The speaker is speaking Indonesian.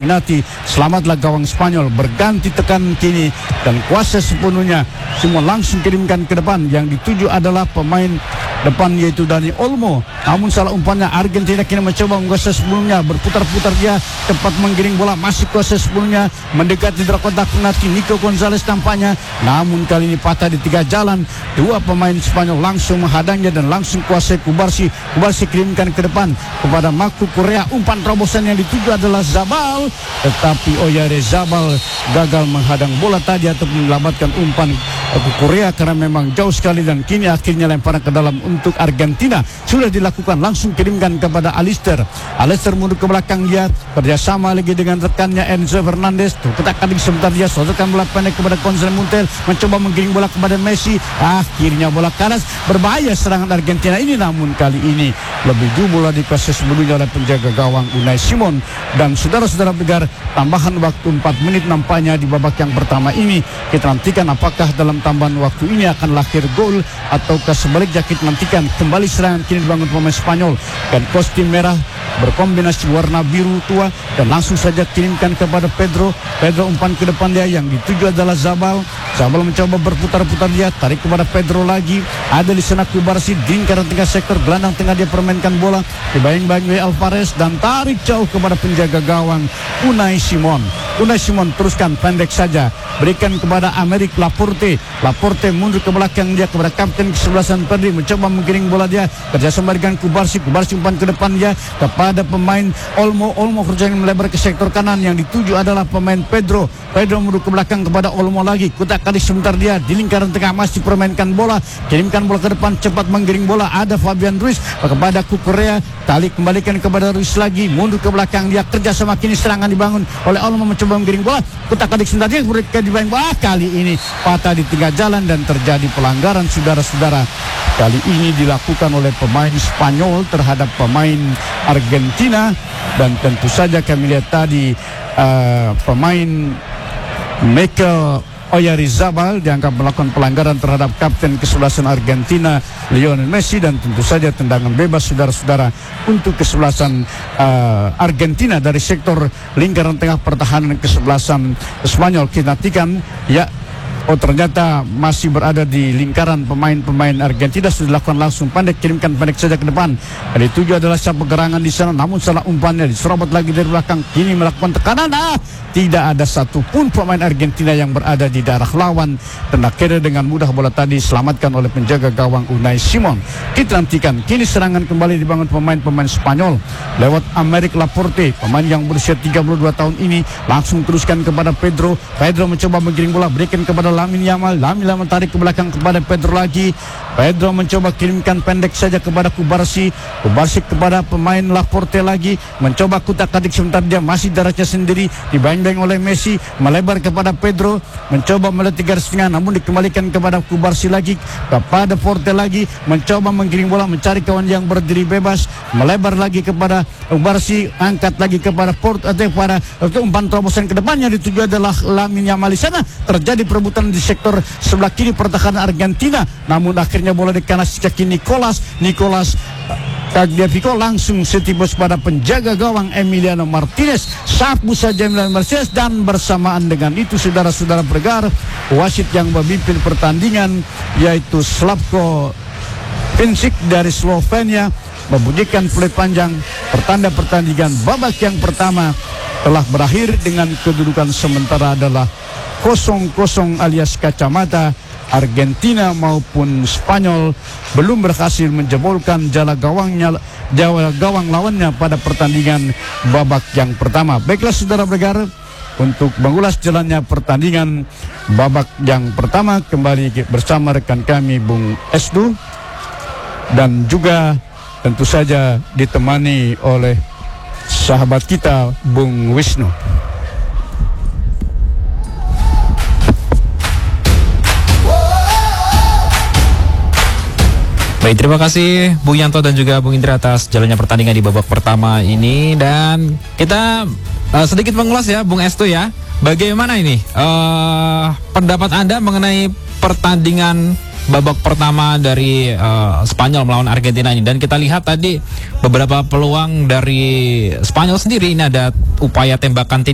penalti. Selamatlah gawang Spanyol, berganti tekan kini dan kuasa sepenuhnya. Semua langsung kirimkan ke depan. Yang dituju adalah pemain depan yaitu Dani Olmo. Namun salah umpannya, Argentina kini mencoba menguasai sebelumnya, berputar-putar dia tepat menggiring bola, masih kuasai sebelumnya, mendekati dalam kotak penalti. Nico Gonzalez tampaknya, namun kali ini patah di tengah jalan. Dua pemain Spanyol langsung menghadangnya dan langsung kuasai Kubarsi. Kubarsi kirimkan ke depan kepada Marco Correa. Umpan terobosan yang dituju adalah Zabal, tetapi Oyarzabal gagal menghadang bola tadi atau menyelamatkan umpan Korea karena memang jauh sekali. Dan kini akhirnya lemparan ke dalam untuk Argentina sudah dilakukan, langsung kirimkan kepada Alister. Alister mundur ke belakang, dia kerjasama lagi dengan rekannya Enzo Fernandez. Kita kali sebentar dia sodorkan bola pendek kepada Gonzalo Montiel, mencoba menggiring bola kepada Messi. Akhirnya bola karas, berbahaya serangan Argentina ini. Namun kali ini lebih jauh bola dikuasai sebelumnya oleh penjaga gawang Unai Simon. Dan saudara-saudara pendengar, tambahan waktu 4 menit nampaknya di babak yang pertama ini. Kita nantikan apakah dalam tambahan waktu ini akan lahir gol ataukah sebaliknya. Kita nantikan kembali serangan kini dibangun pemain Spanyol dan kostum merah berkombinasi warna biru tua dan langsung saja kirimkan kepada Pedro. Pedro umpan ke depan dia, yang dituju adalah Zabal. Zabal mencoba berputar-putar dia, tarik kepada Pedro lagi. Ada di sana Kubarsi di lingkaran tengah sektor gelandang tengah, dia permainkan bola dibayang-bayang oleh Alvarez dan tarik jauh kepada penjaga gawang Unai Simon. Unai Simon teruskan pendek saja, berikan kepada Amerik Laporte. Laporte mundur ke belakang dia kepada kapten kesebelasan Pedri, mencoba menggiring bola dia kerjasama dengan Kubarsi. Kubarsi umpan ke depan dia kepada pemain Olmo. Olmo kerjanya melebar ke sektor kanan, yang dituju adalah pemain Pedro. Pedro mundur ke belakang kepada Olmo lagi. Kutak kali sebentar dia di lingkaran tengah masih permainkan bola, kirimkan bola ke depan, cepat menggiring bola. Ada Fabian Ruiz kepada Kukurea, tali kembalikan kepada Ruiz lagi, mundur ke belakang dia kerjasama. Kini serangan dibangun oleh Olmo, mencoba menggiring bola. Kutak kali sebentar dia mereka dibayang. Kali ini patah di tengah jalan dan terjadi pelanggaran, saudara-saudara. Kali ini dilakukan oleh pemain Spanyol terhadap pemain Argentina. Dan tentu saja kami lihat tadi pemain Mikel Oyarzabal dianggap melakukan pelanggaran terhadap kapten kesebelasan Argentina Lionel Messi. Dan tentu saja tendangan bebas, saudara-saudara, untuk kesebelasan Argentina dari sektor lingkaran tengah pertahanan kesebelasan Spanyol. Kita nantikan ya. Oh, ternyata masih berada di lingkaran pemain-pemain Argentina. Sudah dilakukan langsung pendek, kirimkan pendek saja ke depan. Yang dituju adalah siapa gerangan di sana, namun salah umpannya, diserobot lagi dari belakang. Kini melakukan tekanan. Tidak ada satupun pemain Argentina yang berada di daerah lawan. Dan akhirnya dengan mudah bola tadi selamatkan oleh penjaga gawang Unai Simon. Kita nantikan kini serangan kembali dibangun pemain-pemain Spanyol lewat Amerik Laporte, pemain yang berusia 32 tahun ini. Langsung teruskan kepada Pedro. Pedro mencoba menggiring bola, berikan kepada Lamine Yamal. Lamine Yamal tarik ke belakang kepada Pedro lagi. Pedro mencoba kirimkan pendek saja kepada Kubarsi. Kubarsi kepada pemain Laporte lagi, mencoba kutak-katik sebentar dia masih darahnya sendiri, dibayang-bayang oleh Messi, melebar kepada Pedro, mencoba meletik garis tengah, namun dikembalikan kepada Kubarsi lagi, kepada Porte lagi, mencoba menggiring bola, mencari kawan yang berdiri bebas, melebar lagi kepada Kubarsi, angkat lagi kepada Porte, atau kepada umpan terobosan ke depannya dituju adalah Lamine Yamal. Di sana terjadi perebutan di sektor sebelah kiri pertahanan Argentina, namun akhirnya bola di kanan kaki Nicolas Tagliafico langsung setibus pada penjaga gawang Emiliano Martinez. Sapu saja Emiliano Martinez, dan bersamaan dengan itu saudara-saudara pendengar, wasit yang memimpin pertandingan yaitu Slavko Pincic dari Slovenia membunyikan peluit panjang pertanda pertandingan babak yang pertama telah berakhir dengan kedudukan sementara adalah 0-0 alias kacamata. Argentina maupun Spanyol belum berhasil menjebolkan jala gawang lawannya pada pertandingan babak yang pertama. Baiklah saudara pendengar, untuk mengulas jalannya pertandingan babak yang pertama kembali bersama rekan kami Bung Esdu, dan juga tentu saja ditemani oleh sahabat kita Bung Wisnu. Baik, terima kasih Bung Yanto dan juga Bung Indra atas jalannya pertandingan di babak pertama ini. Dan kita sedikit mengulas ya Bung Estu ya, bagaimana ini pendapat Anda mengenai pertandingan babak pertama dari Spanyol melawan Argentina ini. Dan kita lihat tadi beberapa peluang dari Spanyol sendiri. Ini ada upaya tembakan